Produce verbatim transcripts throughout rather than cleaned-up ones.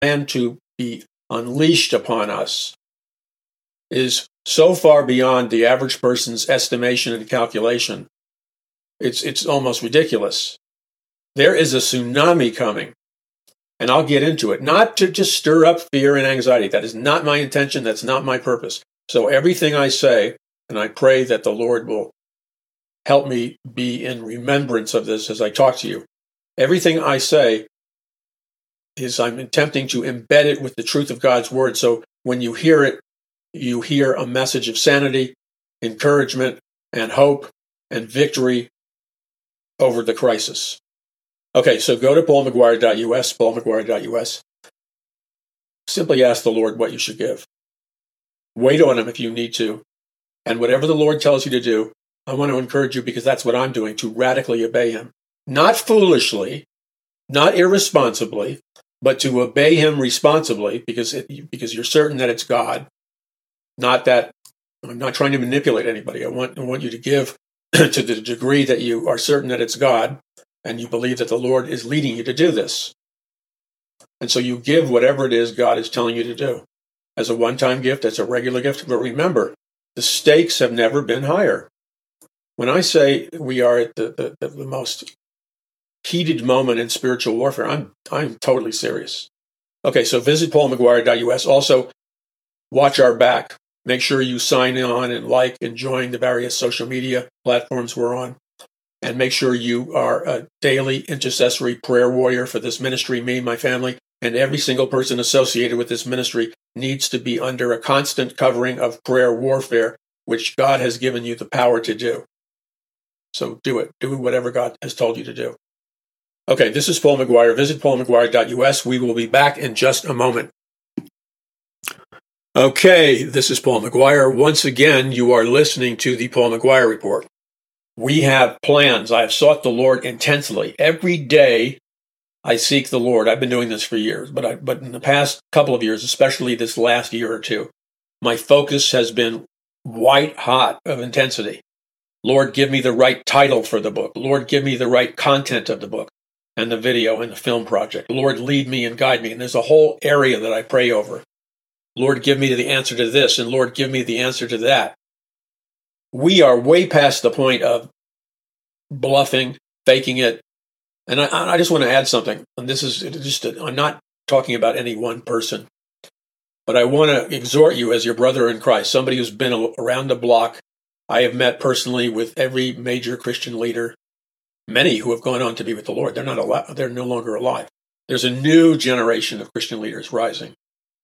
plan to be unleashed upon us is so far beyond the average person's estimation and calculation. It's, it's almost ridiculous. There is a tsunami coming, and I'll get into it. Not to just stir up fear and anxiety. That is not my intention. That's not my purpose. So everything I say, and I pray that the Lord will help me be in remembrance of this as I talk to you. Everything I say is I'm attempting to embed it with the truth of God's word. So when you hear it, you hear a message of sanity, encouragement, and hope, and victory over the crisis. Okay, so go to paul mcguire dot u s, paul mcguire dot u s. Simply ask the Lord what you should give. Wait on him if you need to. And whatever the Lord tells you to do, I want to encourage you, because that's what I'm doing, to radically obey him. Not foolishly, not irresponsibly, but to obey him responsibly, because it, because you're certain that it's God. Not that I'm not trying to manipulate anybody. I want I want you to give to the degree that you are certain that it's God, and you believe that the Lord is leading you to do this. And so you give whatever it is God is telling you to do. As a one-time gift, as a regular gift. But remember, the stakes have never been higher. When I say we are at the, the, the most heated moment in spiritual warfare, I'm I'm totally serious. Okay, so visit paul mcguire dot u s. Also, watch our back. Make sure you sign on and like and join the various social media platforms we're on. And make sure you are a daily intercessory prayer warrior for this ministry. Me, my family, and every single person associated with this ministry needs to be under a constant covering of prayer warfare, which God has given you the power to do. So do it. Do whatever God has told you to do. Okay, this is Paul McGuire. Visit paul mcguire dot u s. We will be back in just a moment. Okay, this is Paul McGuire. Once again, you are listening to the Paul McGuire Report. We have plans. I have sought the Lord intensely. Every day I seek the Lord. I've been doing this for years, but I, but in the past couple of years, especially this last year or two, my focus has been white hot of intensity. Lord, give me the right title for the book. Lord, give me the right content of the book and the video and the film project. Lord, lead me and guide me. And there's a whole area that I pray over. Lord, give me the answer to this, and Lord, give me the answer to that. We are way past the point of bluffing, faking it. And I, I just want to add something. And this is just, a, I'm not talking about any one person, but I want to exhort you as your brother in Christ, somebody who's been around the block. I have met personally with every major Christian leader, many who have gone on to be with the Lord. They're not alive. They're no longer alive. There's a new generation of Christian leaders rising.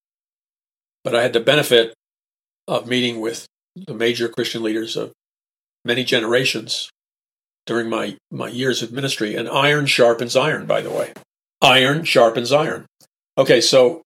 But I had the benefit of meeting with the major Christian leaders of many generations during my, my years of ministry. And iron sharpens iron, by the way. Iron sharpens iron. Okay, so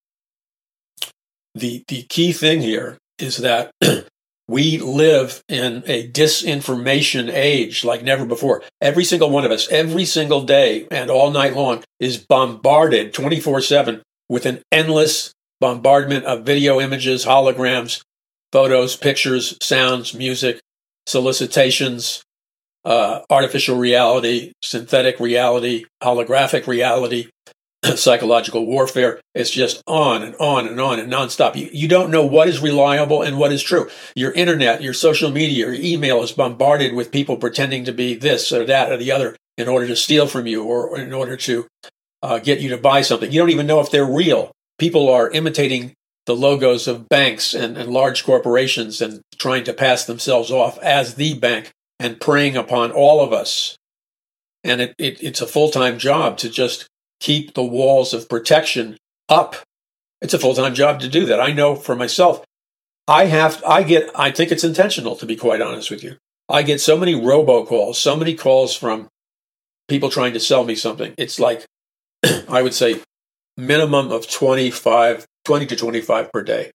the the key thing here is that we live in a disinformation age like never before. Every single one of us, every single day and all night long, is bombarded twenty-four seven with an endless bombardment of video images, holograms, photos, pictures, sounds, music, solicitations, uh, artificial reality, synthetic reality, holographic reality, psychological warfare. It's just on and on and on and nonstop. You, you don't know what is reliable and what is true. Your internet, your social media, your email is bombarded with people pretending to be this or that or the other in order to steal from you or, or in order to uh, get you to buy something. You don't even know if they're real. People are imitating the logos of banks and, and large corporations and trying to pass themselves off as the bank and preying upon all of us. And it, it, it's a full-time job to just keep the walls of protection up. It's a full-time job to do that. I know for myself, I have, I get, I think it's intentional, to be quite honest with you. I get so many robocalls, so many calls from people trying to sell me something. It's like, I would say, minimum of twenty-five, twenty to twenty-five per day.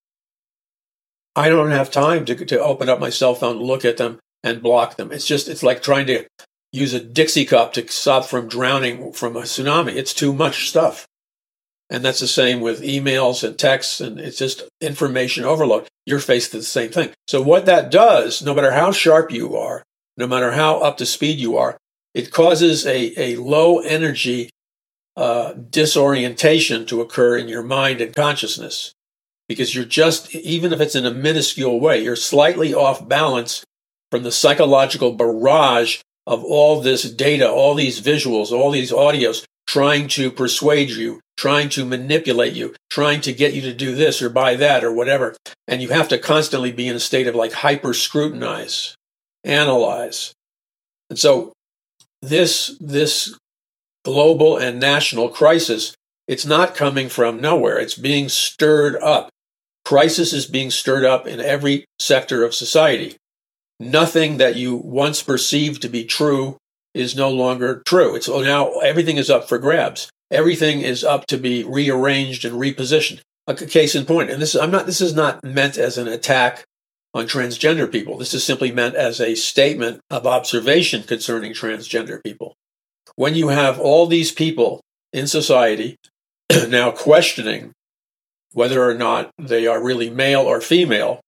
I don't have time to, to open up my cell phone, look at them, and block them. It's just, it's like trying to use a Dixie cup to stop from drowning from a tsunami. It's too much stuff. And that's the same with emails and texts, and it's just information overload. You're faced with the same thing. So what that does, no matter how sharp you are, no matter how up to speed you are, it causes a, a low energy uh, disorientation to occur in your mind and consciousness, because you're just, even if it's in a minuscule way, you're slightly off balance from the psychological barrage of all this data, all these visuals, all these audios, trying to persuade you, trying to manipulate you, trying to get you to do this or buy that or whatever. And you have to constantly be in a state of like hyper scrutinize, analyze. And so this, this global and national crisis, it's not coming from nowhere. It's being stirred up. Crisis is being stirred up in every sector of society. Nothing that you once perceived to be true is no longer true. It's now everything is up for grabs. Everything is up to be rearranged and repositioned. A case in point, and this I'm not. This is not meant as an attack on transgender people. This is simply meant as a statement of observation concerning transgender people. When you have all these people in society now questioning whether or not they are really male or female,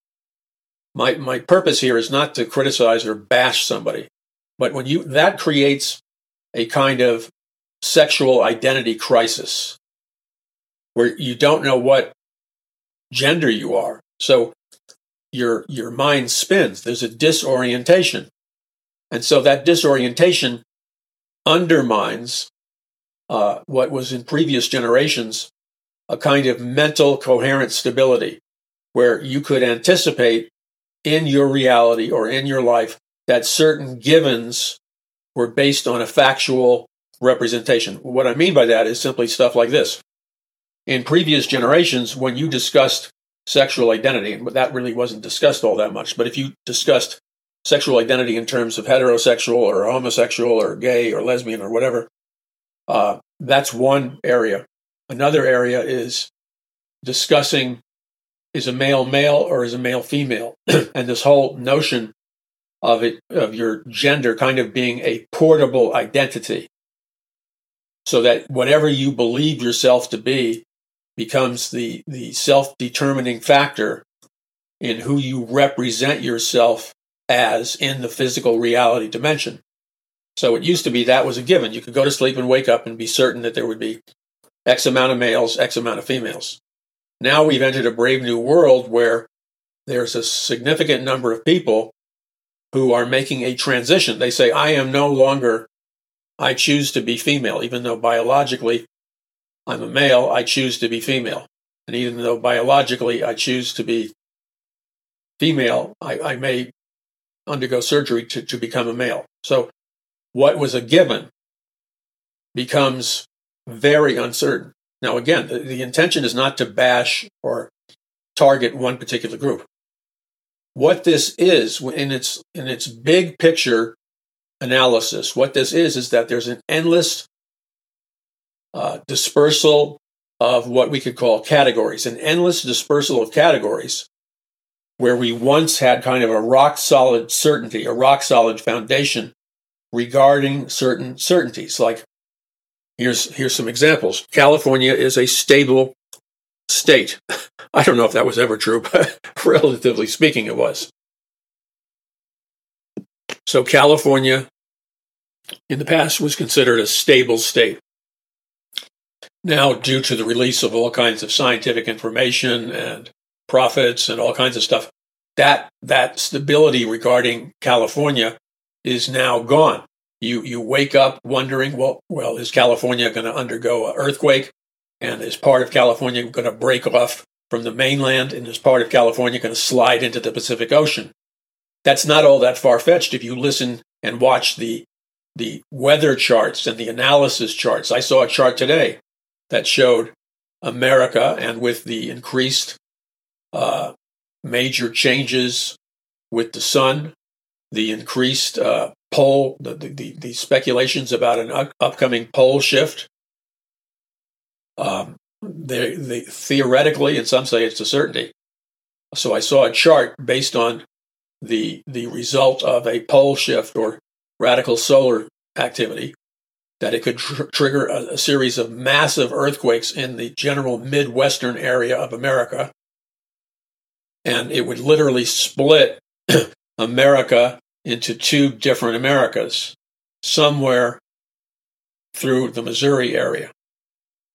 my my purpose here is not to criticize or bash somebody. But when you, that creates a kind of sexual identity crisis where you don't know what gender you are. So your, your mind spins. There's a disorientation. And so that disorientation undermines uh, what was in previous generations a kind of mental coherent stability where you could anticipate in your reality or in your life that certain givens were based on a factual representation. What I mean by that is simply stuff like this. In previous generations, when you discussed sexual identity, and that really wasn't discussed all that much, but if you discussed sexual identity in terms of heterosexual or homosexual or gay or lesbian or whatever, uh, that's one area. Another area is discussing, is a male male or is a male female? And this whole notion of it, of your gender kind of being a portable identity, so that whatever you believe yourself to be becomes the, the self-determining factor in who you represent yourself as in the physical reality dimension. So it used to be that was a given. You could go to sleep and wake up and be certain that there would be X amount of males, X amount of females. Now we've entered a brave new world where there's a significant number of people who are making a transition. They say, I am no longer, I choose to be female, even though biologically I'm a male, I choose to be female. And even though biologically I choose to be female, I, I may undergo surgery to, to become a male. So what was a given becomes very uncertain. Now, again, the, the intention is not to bash or target one particular group. What this is, in its in its big picture analysis, what this is, is that there's an endless uh, dispersal of what we could call categories, an endless dispersal of categories where we once had kind of a rock-solid certainty, a rock-solid foundation regarding certain certainties. Like, here's here's some examples. California is a stable state. I don't know if that was ever true, but relatively speaking, it was. So California, in the past, was considered a stable state. Now, due to the release of all kinds of scientific information and profits and all kinds of stuff, that that stability regarding California is now gone. You you wake up wondering, well, well, is California going to undergo an earthquake? And is part of California going to break off from the mainland? And is part of California going to slide into the Pacific Ocean? That's not all that far-fetched if you listen and watch the the weather charts and the analysis charts. I saw a chart today that showed America, and with the increased uh, major changes with the sun, the increased uh, pole, the, the, the speculations about an up- upcoming pole shift. Um, they, they theoretically, and some say it's a certainty. So I saw a chart based on the the result of a pole shift or radical solar activity, that it could tr- trigger a, a series of massive earthquakes in the general Midwestern area of America. And it would literally split America into two different Americas, somewhere through the Missouri area.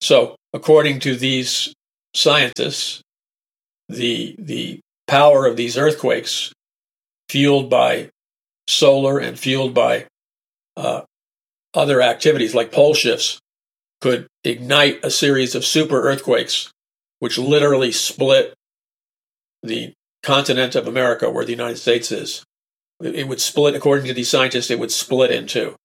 So, according to these scientists, the the power of these earthquakes, fueled by solar and fueled by uh, other activities like pole shifts, could ignite a series of super earthquakes, which literally split the continent of America, where the United States is. It would split, according to these scientists, it would split in two.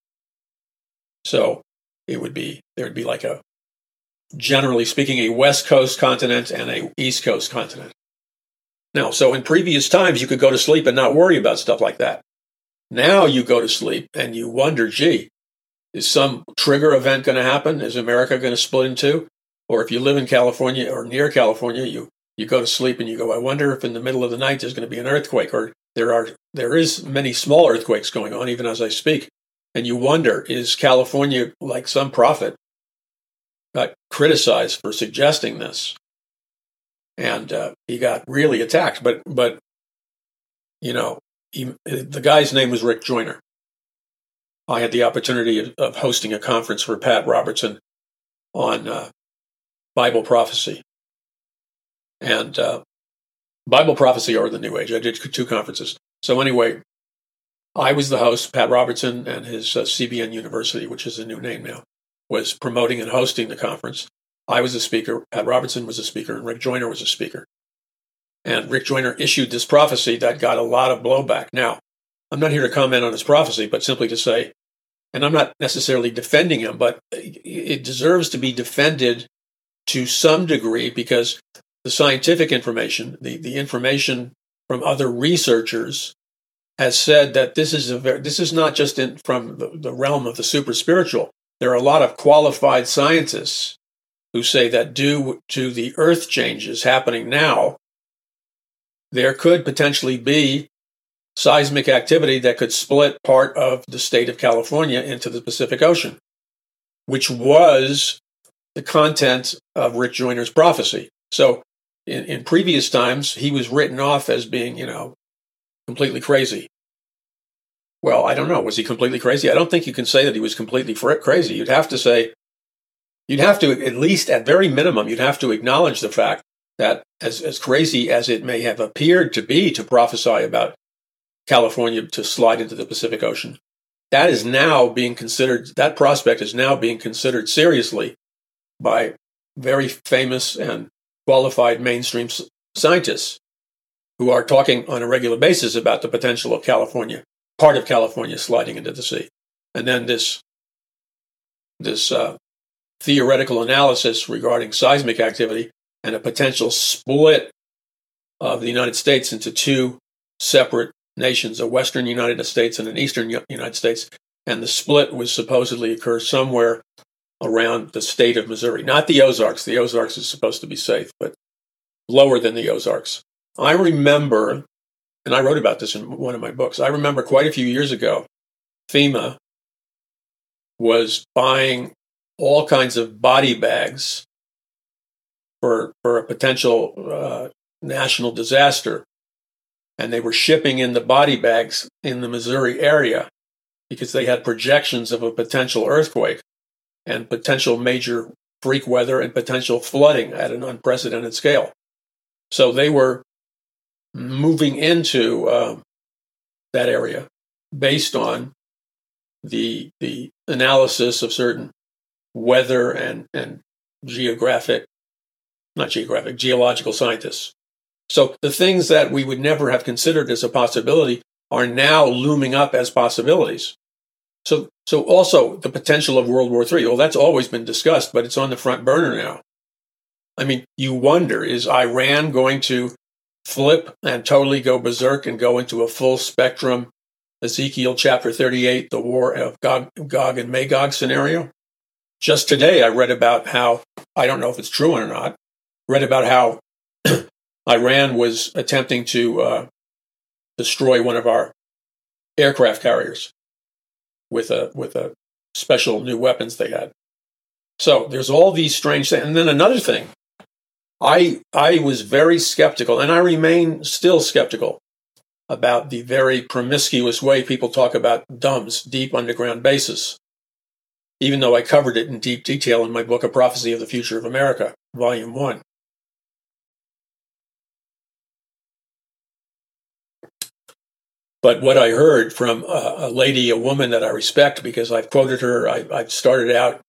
So it would be, there would be like a, generally speaking, a West Coast continent and a East Coast continent. Now, so in previous times, you could go to sleep and not worry about stuff like that. Now you go to sleep and you wonder, gee, is some trigger event going to happen? Is America going to split in two? Or if you live in California or near California, you, you go to sleep and you go, I wonder if in the middle of the night there's going to be an earthquake, or there are there is many small earthquakes going on even as I speak. And you wonder, is California, like some prophet, got criticized for suggesting this? And uh, he got really attacked. But, but you know, he, the guy's name was Rick Joyner. I had the opportunity of, of hosting a conference for Pat Robertson on uh, Bible prophecy. And uh, Bible prophecy or the New Age. I did two conferences. So anyway, I was the host. Pat Robertson and his uh, C B N University, which is a new name now, was promoting and hosting the conference. I was a speaker. Pat Robertson was a speaker, and Rick Joyner was a speaker. And Rick Joyner issued this prophecy that got a lot of blowback. Now, I'm not here to comment on his prophecy, but simply to say, and I'm not necessarily defending him, but it deserves to be defended to some degree, because the scientific information, the, the information from other researchers, has said that this is a very, this is not just in, from the, the realm of the super spiritual. There are a lot of qualified scientists who say that due to the earth changes happening now, there could potentially be seismic activity that could split part of the state of California into the Pacific Ocean, which was the content of Rick Joyner's prophecy. So in, in previous times, he was written off as being, you know, completely crazy. Well, I don't know. Was he completely crazy? I don't think you can say that he was completely fr- crazy. You'd have to say, you'd have to, at least at very minimum, you'd have to acknowledge the fact that as, as crazy as it may have appeared to be to prophesy about California to slide into the Pacific Ocean, that is now being considered, that prospect is now being considered seriously by very famous and qualified mainstream s- scientists who are talking on a regular basis about the potential of California, part of California sliding into the sea. And then this, this uh, theoretical analysis regarding seismic activity and a potential split of the United States into two separate nations, a Western United States and an Eastern United States. And the split was supposedly occur somewhere around the state of Missouri, not the Ozarks. The Ozarks is supposed to be safe, but lower than the Ozarks. I remember, and I wrote about this in one of my books, I remember quite a few years ago, FEMA was buying all kinds of body bags for, for a potential uh, national disaster. And they were shipping in the body bags in the Missouri area because they had projections of a potential earthquake and potential major freak weather and potential flooding at an unprecedented scale. So they were moving into uh, that area based on the the analysis of certain weather and, and geographic, not geographic, geological scientists. So the things that we would never have considered as a possibility are now looming up as possibilities. So, so also the potential of World War Three. Well, that's always been discussed, but it's on the front burner now. I mean, you wonder, is Iran going to flip and totally go berserk and go into a full spectrum Ezekiel chapter thirty-eight, the war of Gog, Gog and Magog scenario? Just today, I read about how, I don't know if it's true or not, read about how Iran was attempting to uh, destroy one of our aircraft carriers with a with a special new weapons they had. So there's all these strange things. And then another thing, I I was very skeptical, and I remain still skeptical about the very promiscuous way people talk about D U M S, deep underground bases. even though I covered it in deep detail in my book, A Prophecy of the Future of America, Volume one. But what I heard from a, a lady, a woman that I respect, because I've quoted her, I, I've started out,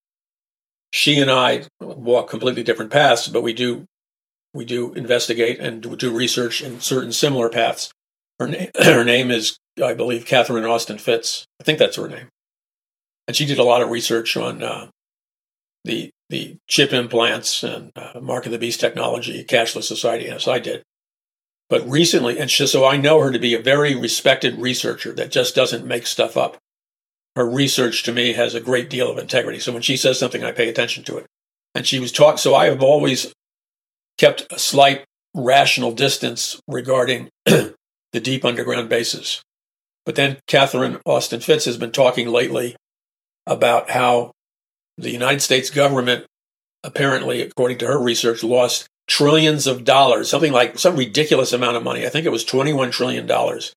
she and I walk completely different paths, but we do we do investigate and do research in certain similar paths. Her, na- her name is, I believe, Catherine Austin Fitts. I think that's her name. And she did a lot of research on uh, the the chip implants and uh, Mark of the Beast technology, cashless society, as I did. But recently, and she, so I know her to be a very respected researcher that just doesn't make stuff up. Her research to me has a great deal of integrity. So when she says something, I pay attention to it. And she was taught, so I have always kept a slight rational distance regarding the deep underground bases. But then Catherine Austin Fitts has been talking lately about how the United States government, apparently, according to her research, lost trillions of dollars, something like some ridiculous amount of money. I think it was twenty-one trillion dollars.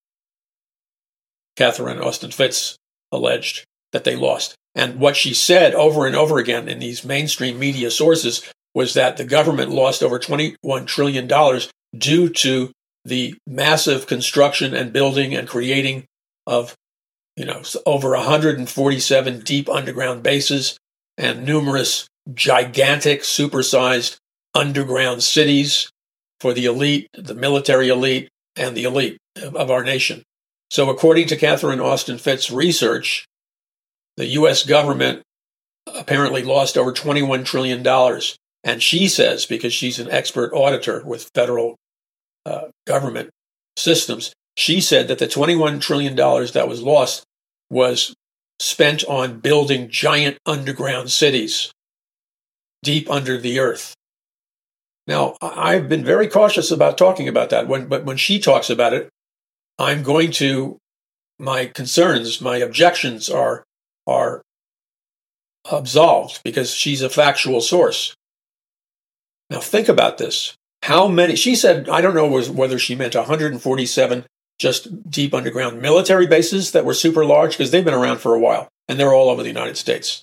Catherine Austin Fitts alleged that they lost. And what she said over and over again in these mainstream media sources was that the government lost over twenty-one trillion dollars due to the massive construction and building and creating of, you know, over one hundred forty-seven deep underground bases and numerous gigantic, supersized underground cities for the elite, the military elite, and the elite of our nation. So according to Catherine Austin Fitts' research, the U S government apparently lost over twenty-one trillion dollars. And she says, because she's an expert auditor with federal uh, government systems, she said that the twenty-one trillion dollars that was lost was spent on building giant underground cities deep under the earth. Now, I've been very cautious about talking about that, when, but when she talks about it, I'm going to, my concerns, my objections are, are absolved because she's a factual source. Now, think about this. How many, she said, I don't know whether she meant one hundred forty-seven just deep underground military bases that were super large, because they've been around for a while, and they're all over the United States.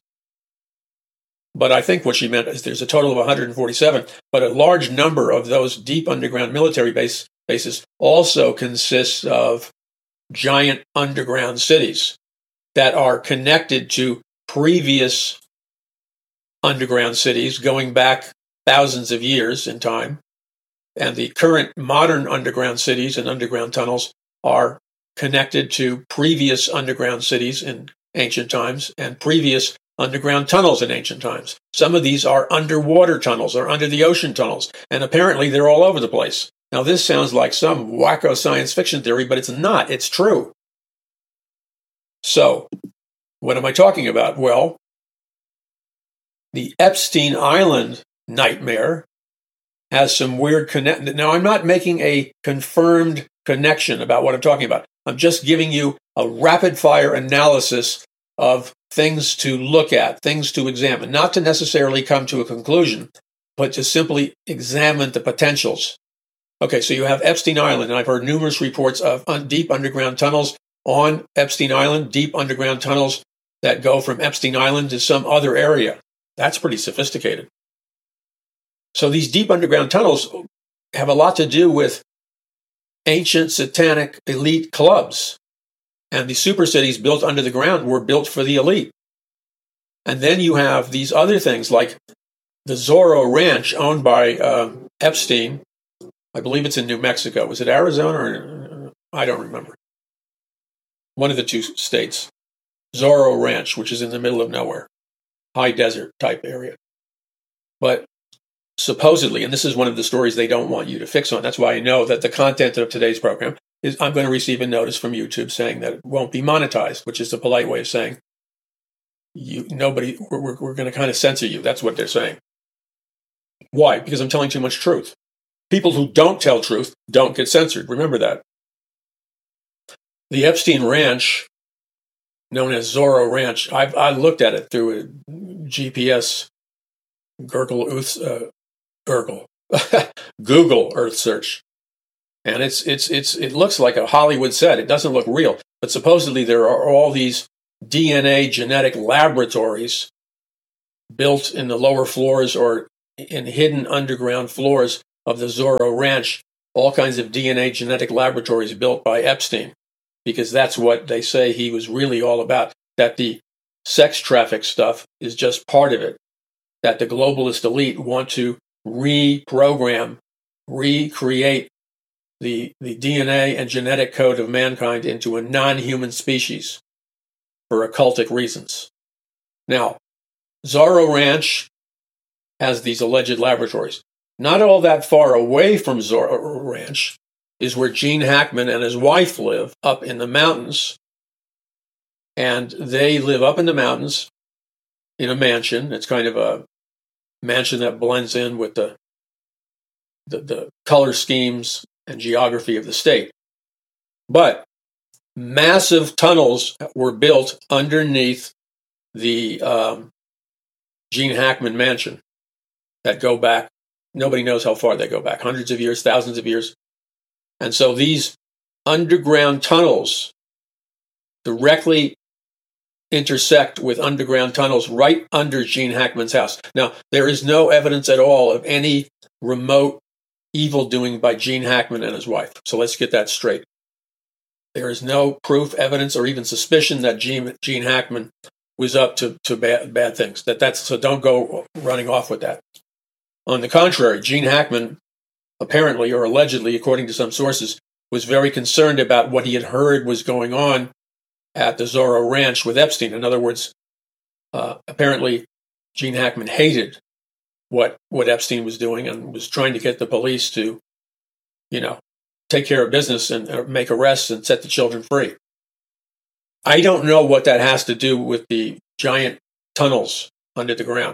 But I think what she meant is there's a total of one hundred forty-seven, but a large number of those deep underground military base, bases also consists of giant underground cities that are connected to previous underground cities going back thousands of years in time. And the current modern underground cities and underground tunnels are connected to previous underground cities in ancient times and previous underground tunnels in ancient times. Some of these are underwater tunnels or under the ocean tunnels, and apparently they're all over the place. Now, this sounds like some wacko science fiction theory, but it's not. It's true. So, what am I talking about? Well, the Epstein Island nightmare has some weird connect. Now, I'm not making a confirmed connection about what I'm talking about. I'm just giving you a rapid-fire analysis of things to look at, things to examine, not to necessarily come to a conclusion, but to simply examine the potentials. Okay, so you have Epstein Island, and I've heard numerous reports of un- deep underground tunnels on Epstein Island, deep underground tunnels that go from Epstein Island to some other area. That's pretty sophisticated. So these deep underground tunnels have a lot to do with ancient satanic elite clubs. And the super cities built under the ground were built for the elite. And then you have these other things like the Zorro Ranch owned by uh, Epstein. I believe it's in New Mexico. Was it Arizona or I don't remember. One of the two states. Zorro Ranch, which is in the middle of nowhere. High desert type area. But supposedly, and this is one of the stories they don't want you to fix on. That's why I know that the content of today's program is I'm going to receive a notice from YouTube saying that it won't be monetized, which is a polite way of saying you nobody we're, we're going to kind of censor you. That's what they're saying. Why? Because I'm telling too much truth. People who don't tell truth don't get censored. Remember that. The Epstein Ranch, known as Zorro Ranch, I've I looked at it through a G P S Gurgle uh, Gurgle Google Earth search. And it's it's it's it looks like a Hollywood set. It doesn't look real. But supposedly there are all these D N A genetic laboratories built in the lower floors or in hidden underground floors of the Zorro Ranch, all kinds of D N A genetic laboratories built by Epstein, because that's what they say he was really all about, that the sex traffic stuff is just part of it, that the globalist elite want to reprogram, recreate the, the D N A and genetic code of mankind into a non-human species for occultic reasons. Now, Zorro Ranch has these alleged laboratories. Not all that far away from Zorro Ranch is where Gene Hackman and his wife live, up in the mountains. And they live up in the mountains in a mansion. It's kind of a mansion that blends in with the, the, the color schemes and geography of the state. But massive tunnels were built underneath the um, Gene Hackman mansion that go back, nobody knows how far they go back, hundreds of years, thousands of years. And so these underground tunnels directly intersect with underground tunnels right under Gene Hackman's house. Now, there is no evidence at all of any remote evil doing by Gene Hackman and his wife. So let's get that straight. There is no proof, evidence, or even suspicion that Gene, Gene Hackman was up to, to bad, bad things. That that's so don't go running off with that. On the contrary, Gene Hackman apparently or allegedly, according to some sources, was very concerned about what he had heard was going on at the Zorro Ranch with Epstein. In other words, uh, apparently Gene Hackman hated what what Epstein was doing and was trying to get the police to, you know, take care of business and uh, make arrests and set the children free. I don't know what that has to do with the giant tunnels under the ground,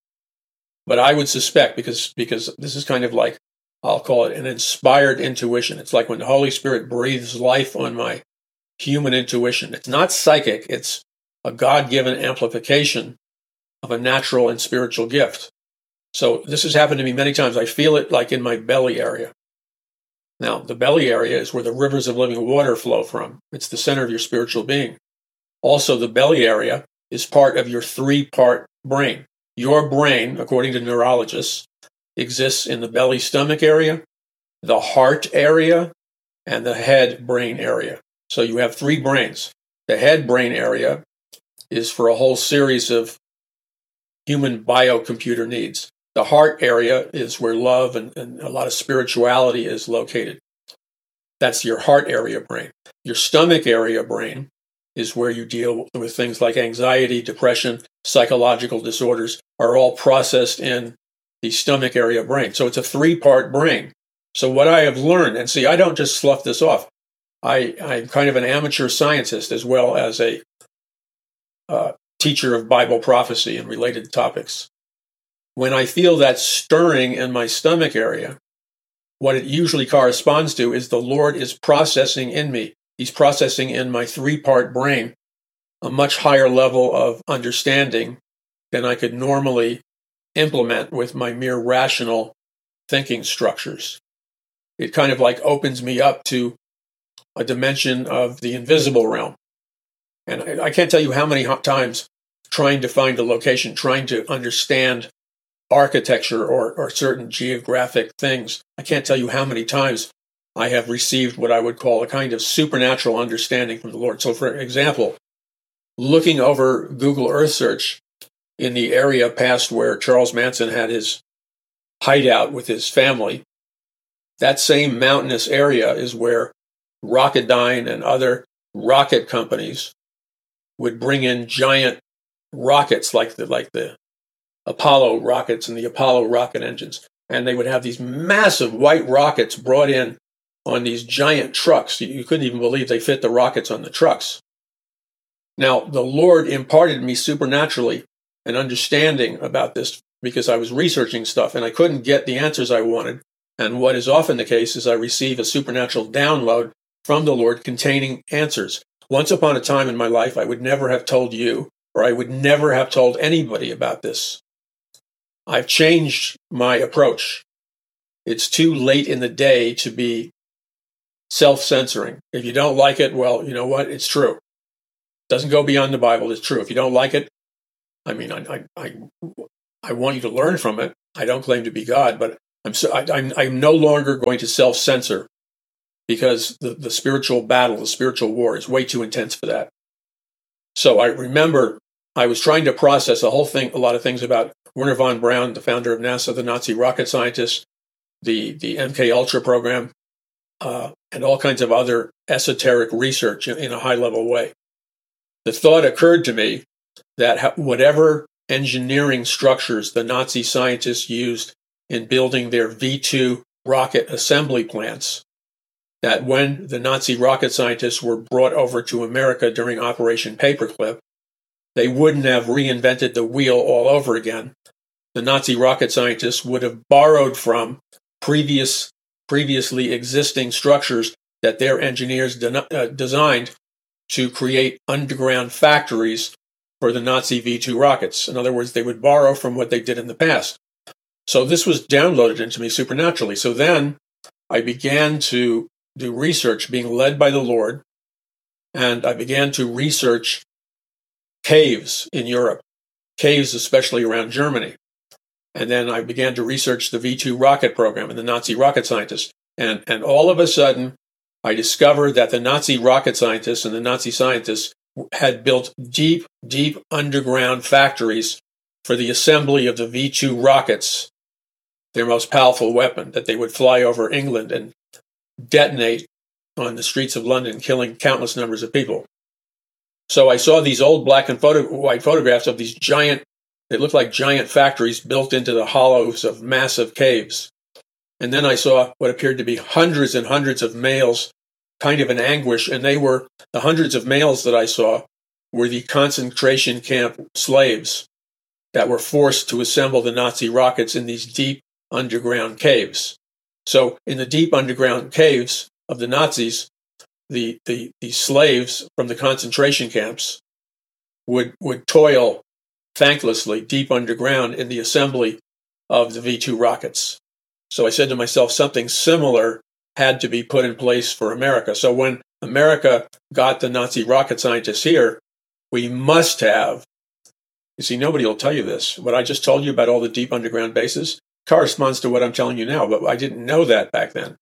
but I would suspect, because because this is kind of like, I'll call it an inspired intuition. It's like when the Holy Spirit breathes life on my human intuition. It's not psychic. It's a God-given amplification of a natural and spiritual gift. So this has happened to me many times. I feel it like in my belly area. Now, the belly area is where the rivers of living water flow from. It's the center of your spiritual being. Also, the belly area is part of your three-part brain. Your brain, according to neurologists, exists in the belly-stomach area, the heart area, and the head-brain area. So you have three brains. The head-brain area is for a whole series of human biocomputer needs. The heart area is where love and, and a lot of spirituality is located. That's your heart area brain. Your stomach area brain is where you deal with things like anxiety, depression, psychological disorders are all processed in the stomach area brain. So it's a three-part brain. So what I have learned, and see, I don't just slough this off. I, I'm kind of an amateur scientist as well as a uh, teacher of Bible prophecy and related topics. When I feel that stirring in my stomach area, what it usually corresponds to is the Lord is processing in me. He's processing in my three-part brain a much higher level of understanding than I could normally implement with my mere rational thinking structures. It kind of like opens me up to a dimension of the invisible realm. And I, I can't tell you how many times trying to find a location, trying to understand architecture or, or certain geographic things, I can't tell you how many times I have received what I would call a kind of supernatural understanding from the Lord. So, for example, looking over Google Earth search in the area past where Charles Manson had his hideout with his family, that same mountainous area is where Rocketdyne and other rocket companies would bring in giant rockets like the like the Apollo rockets and the Apollo rocket engines. And they would have these massive white rockets brought in on these giant trucks. You couldn't even believe they fit the rockets on the trucks. Now, the Lord imparted me supernaturally an understanding about this because I was researching stuff and I couldn't get the answers I wanted. And what is often the case is I receive a supernatural download from the Lord containing answers. Once upon a time in my life, I would never have told you, or I would never have told anybody about this. I've changed my approach. It's too late in the day to be self-censoring. If you don't like it, well, you know what? It's true. It doesn't go beyond the Bible. It's true. If you don't like it, I mean, I, I, I, I want you to learn from it. I don't claim to be God, but I'm, so, I, I'm, I'm no longer going to self-censor because the, the spiritual battle, the spiritual war is way too intense for that. So I remember I was trying to process a whole thing, a lot of things about Wernher von Braun, the founder of NASA, the Nazi rocket scientist, the, the M K Ultra program, uh, and all kinds of other esoteric research in, in a high-level way. The thought occurred to me that whatever engineering structures the Nazi scientists used in building their V two rocket assembly plants, that when the Nazi rocket scientists were brought over to America during Operation Paperclip, they wouldn't have reinvented the wheel all over again. The Nazi rocket scientists would have borrowed from previous, previously existing structures that their engineers de- uh, designed to create underground factories for the Nazi V two rockets. In other words, they would borrow from what they did in the past. So this was downloaded into me supernaturally. So then I began to do research, being led by the Lord, and I began to research caves in Europe, caves especially around Germany. And then I began to research the V two rocket program and the Nazi rocket scientists. And, and all of a sudden, I discovered that the Nazi rocket scientists and the Nazi scientists had built deep, deep underground factories for the assembly of the V two rockets, their most powerful weapon, that they would fly over England and detonate on the streets of London, killing countless numbers of people. So I saw these old black and photo- white photographs of these giant, they looked like giant factories built into the hollows of massive caves. And then I saw what appeared to be hundreds and hundreds of males, kind of in anguish, and they were, the hundreds of males that I saw were the concentration camp slaves that were forced to assemble the Nazi rockets in these deep underground caves. So in the deep underground caves of the Nazis, the, the, the slaves from the concentration camps would, would toil thanklessly deep underground in the assembly of the V two rockets. So I said to myself, something similar had to be put in place for America. So when America got the Nazi rocket scientists here, we must have, you see, nobody will tell you this. What I just told you about all the deep underground bases corresponds to what I'm telling you now, but I didn't know that back then.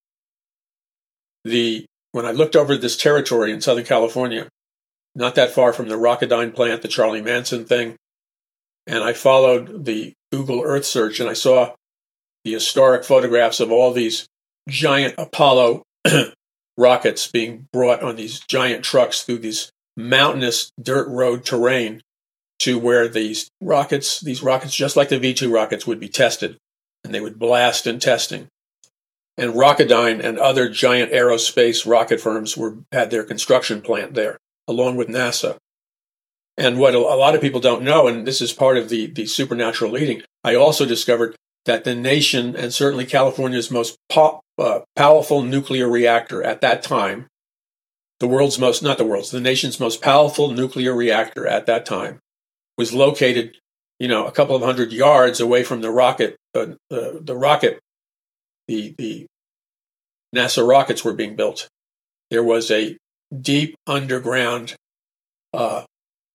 The when I looked over this territory in Southern California, not that far from the Rocketdyne plant, the Charlie Manson thing, and I followed the Google Earth search, and I saw the historic photographs of all these giant Apollo rockets being brought on these giant trucks through these mountainous dirt road terrain to where these rockets, these rockets, just like the V two rockets, would be tested, and they would blast in testing. And Rocketdyne and other giant aerospace rocket firms were had their construction plant there, along with NASA. And what a lot of people don't know, and this is part of the, the supernatural leading, I also discovered that the nation, and certainly California's most po- uh, powerful nuclear reactor at that time, the world's most, not the world's, the nation's most powerful nuclear reactor at that time, was located, you know, a couple of hundred yards away from the rocket, uh, uh, the rocket, the, the NASA rockets were being built. There was a deep underground uh,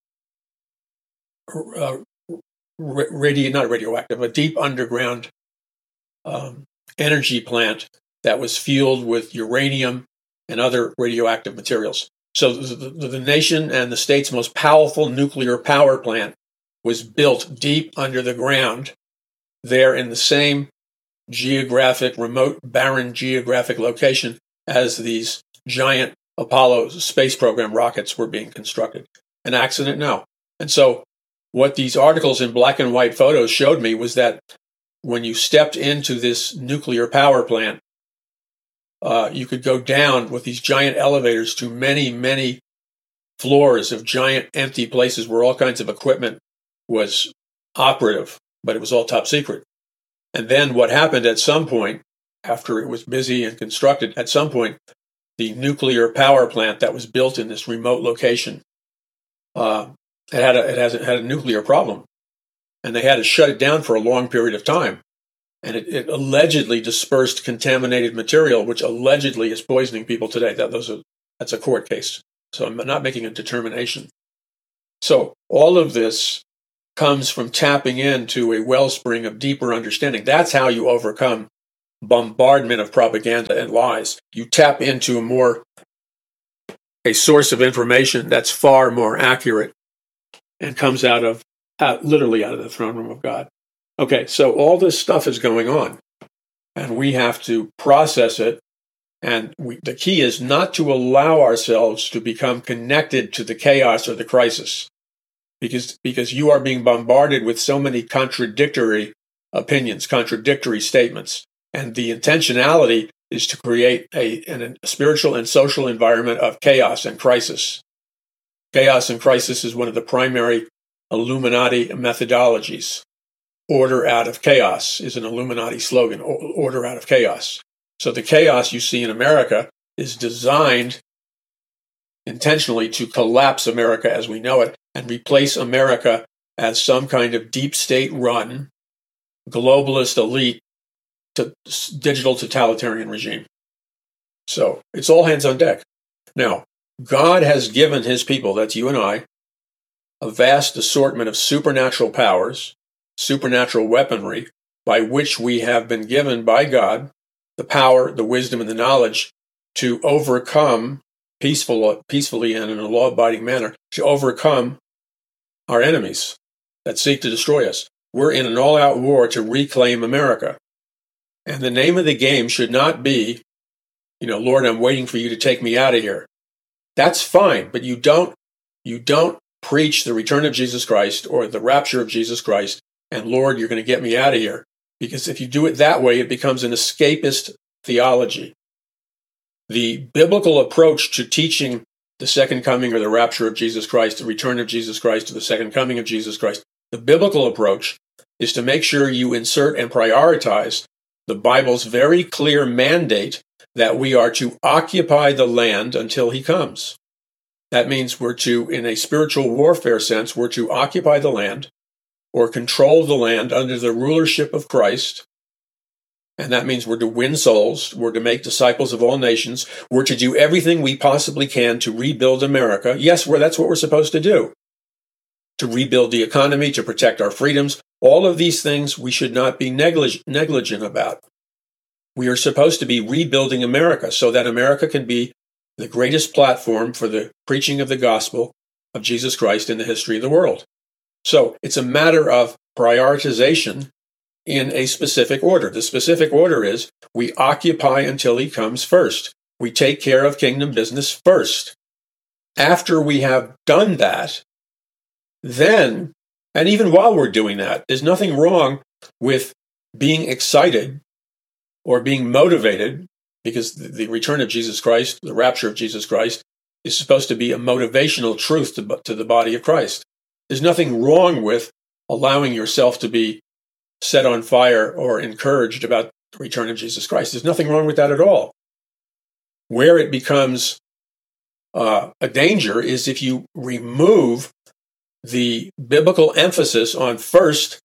uh, radio, not radioactive, a deep underground um, energy plant that was fueled with uranium and other radioactive materials. So the, the, the nation and the state's most powerful nuclear power plant was built deep under the ground there in the same geographic, remote, barren geographic location as these giant Apollo space program rockets were being constructed. An accident? No. And so what these articles in black and white photos showed me was that when you stepped into this nuclear power plant, uh, you could go down with these giant elevators to many, many floors of giant empty places where all kinds of equipment was operative, but it was all top secret. And then what happened at some point, after it was busy and constructed, at some point, the nuclear power plant that was built in this remote location, uh, it had a, it has, it had a nuclear problem, and they had to shut it down for a long period of time. And it, it allegedly dispersed contaminated material, which allegedly is poisoning people today. That those are, that's a court case. So I'm not making a determination. So all of this comes from tapping into a wellspring of deeper understanding. That's how you overcome bombardment of propaganda and lies. You tap into a more a source of information that's far more accurate and comes out of out, literally out of the throne room of God. Okay, so all this stuff is going on, and we have to process it. And we, the key is not to allow ourselves to become connected to the chaos or the crisis, because because you are being bombarded with so many contradictory opinions, contradictory statements, and the intentionality is to create a, an, a spiritual and social environment of chaos and crisis. Chaos and crisis is one of the primary Illuminati methodologies. Order out of chaos is an Illuminati slogan, order out of chaos. So the chaos you see in America is designed intentionally to collapse America as we know it and replace America as some kind of deep state run, globalist elite, to digital totalitarian regime. So it's all hands on deck. Now, God has given his people, that's you and I, a vast assortment of supernatural powers, supernatural weaponry, by which we have been given by God the power, the wisdom, and the knowledge to overcome peaceful, peacefully and in a law-abiding manner, to overcome our enemies that seek to destroy us. We're in an all-out war to reclaim America. And the name of the game should not be, you know, Lord, I'm waiting for you to take me out of here. That's fine, but you don't, you don't preach the return of Jesus Christ or the rapture of Jesus Christ, and Lord, you're going to get me out of here. Because if you do it that way, it becomes an escapist theology. The biblical approach to teaching the second coming or the rapture of Jesus Christ, the return of Jesus Christ or the second coming of Jesus Christ, the biblical approach is to make sure you insert and prioritize the Bible's very clear mandate that we are to occupy the land until he comes. That means we're to, in a spiritual warfare sense, we're to occupy the land or control the land under the rulership of Christ. And that means we're to win souls, we're to make disciples of all nations, we're to do everything we possibly can to rebuild America. Yes, we're, that's what we're supposed to do. To rebuild the economy, to protect our freedoms. All of these things we should not be neglig- negligent about. We are supposed to be rebuilding America so that America can be the greatest platform for the preaching of the gospel of Jesus Christ in the history of the world. So it's a matter of prioritization in a specific order. The specific order is we occupy until he comes first. We take care of kingdom business first. After we have done that, then, and even while we're doing that, there's nothing wrong with being excited or being motivated, because the return of Jesus Christ, the rapture of Jesus Christ, is supposed to be a motivational truth to, to the body of Christ. There's nothing wrong with allowing yourself to be set on fire or encouraged about the return of Jesus Christ. There's nothing wrong with that at all. Where it becomes uh, a danger is if you remove the biblical emphasis on first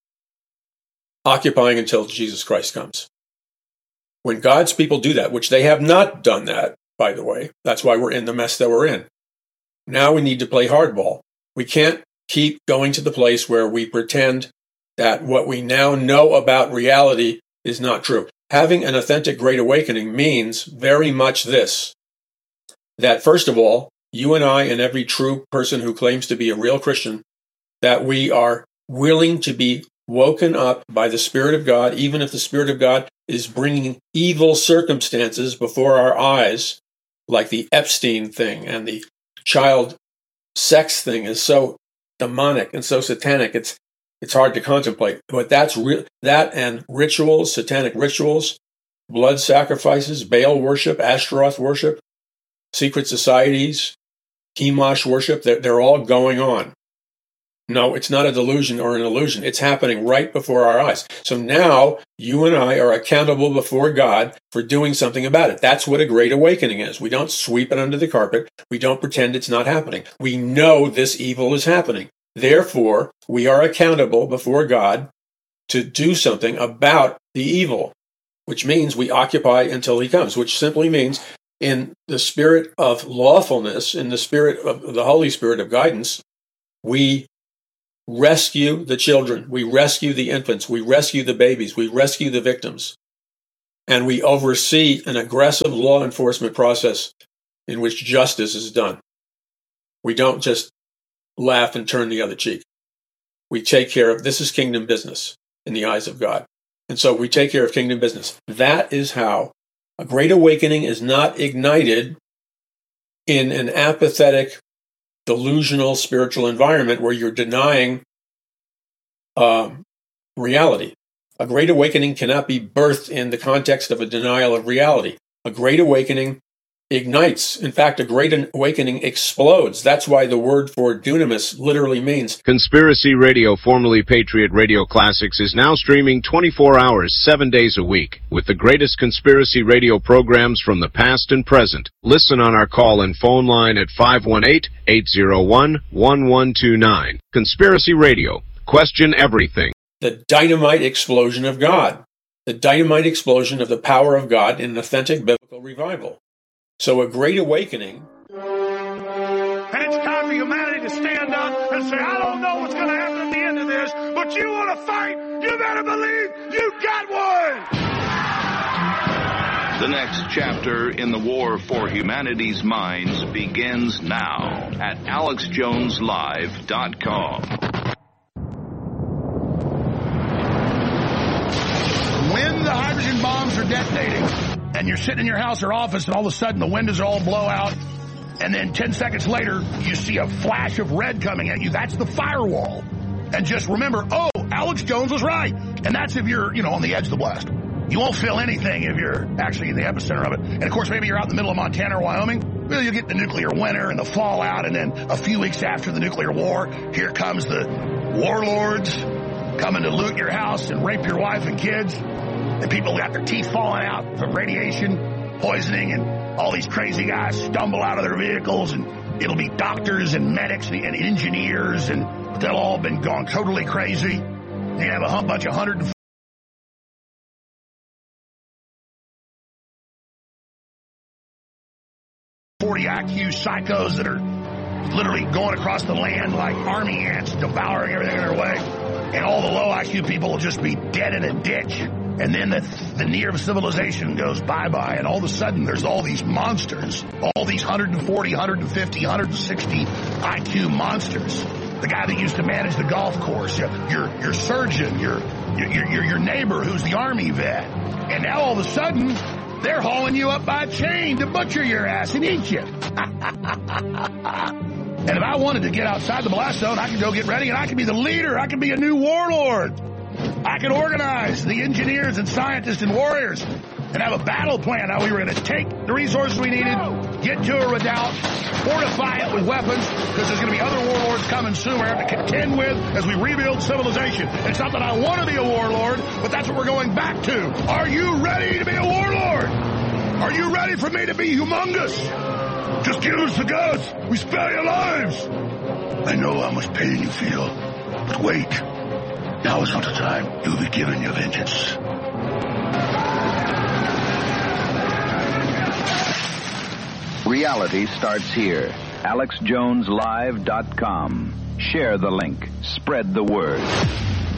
occupying until Jesus Christ comes. When God's people do that, which they have not done that, by the way, that's why we're in the mess that we're in. Now we need to play hardball. We can't keep going to the place where we pretend that what we now know about reality is not true. Having an authentic Great Awakening means very much this, that first of all, you and I and every true person who claims to be a real Christian, that we are willing to be woken up by the Spirit of God, even if the Spirit of God is bringing evil circumstances before our eyes, like the Epstein thing and the child sex thing is so demonic and so satanic. It's it's hard to contemplate. But that's real. That and rituals, satanic rituals, blood sacrifices, Baal worship, Ashtaroth worship, secret societies, Chemosh worship. They're, they're all going on. No, it's not a delusion or an illusion. It's happening right before our eyes. So now you and I are accountable before God for doing something about it. That's what a great awakening is. We don't sweep it under the carpet. We don't pretend it's not happening. We know this evil is happening. Therefore, we are accountable before God to do something about the evil, which means we occupy until he comes, which simply means in the spirit of lawfulness, in the spirit of the Holy Spirit of guidance, we rescue the children. We rescue the infants. We rescue the babies. We rescue the victims. And we oversee an aggressive law enforcement process in which justice is done. We don't just laugh and turn the other cheek. We take care of, this is kingdom business in the eyes of God. And so we take care of kingdom business. That is how a great awakening is not ignited in an apathetic, delusional spiritual environment where you're denying um, reality. A great awakening cannot be birthed in the context of a denial of reality. A great awakening ignites. In fact, a great awakening explodes. That's why the word for dunamis literally means. Conspiracy Radio, formerly Patriot Radio Classics, is now streaming twenty-four hours, seven days a week, with the greatest conspiracy radio programs from the past and present. Listen on our call and phone line at five one eight, eight zero one, one one two nine. Conspiracy Radio. Question everything. The dynamite explosion of God. The dynamite explosion of the power of God in an authentic biblical revival. So a great awakening. And it's time for humanity to stand up and say, I don't know what's going to happen at the end of this, but you want to fight, you better believe you got one! The next chapter in the war for humanity's minds begins now at alex jones live dot com. When the hydrogen bombs are detonating, and you're sitting in your house or office, and all of a sudden the windows all blow out, and then ten seconds later, you see a flash of red coming at you. That's the firewall. And just remember, oh, Alex Jones was right. And that's if you're, you know, on the edge of the blast. You won't feel anything if you're actually in the epicenter of it. And, of course, maybe you're out in the middle of Montana or Wyoming. Well, you'll get the nuclear winter and the fallout, and then a few weeks after the nuclear war, here comes the warlords coming to loot your house and rape your wife and kids. And people got their teeth falling out from radiation poisoning, and all these crazy guys stumble out of their vehicles, and it'll be doctors and medics and engineers, and they'll all been gone totally crazy. You have a bunch of one hundred forty I Q psychos that are literally going across the land like army ants, devouring everything in their way. And all the low I Q people will just be dead in a ditch. And then the, the near of civilization goes bye-bye, and all of a sudden there's all these monsters, all these one hundred forty, one hundred fifty, one hundred sixty I Q monsters. The guy that used to manage the golf course, your your surgeon, your your your, your neighbor who's the army vet. And now all of a sudden, they're hauling you up by a chain to butcher your ass and eat you. And if I wanted to get outside the blast zone, I could go get ready, and I could be the leader. I could be a new warlord. I could organize the engineers and scientists and warriors and have a battle plan how we were going to take the resources we needed, get to a redoubt, fortify it with weapons, because there's going to be other warlords coming soon we're going to contend with as we rebuild civilization. It's not that I want to be a warlord, but that's what we're going back to. Are you ready to be a warlord? Are you ready for me to be humongous? Just give us the guts. We spare your lives. I know how much pain you feel, but wait. Now is not the time. You'll be given your vengeance. Reality starts here. alex jones live dot com. Share the link. Spread the word.